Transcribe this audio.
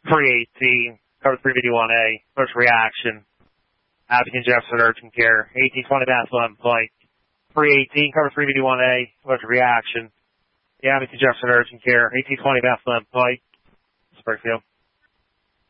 318, cover 351A, first reaction. Abington Jefferson Urgent Care, 1820 Bethlehem Pike. 318, cover 351A, first reaction. Abington Jefferson Urgent Care, 1820 Bethlehem Pike, Springfield.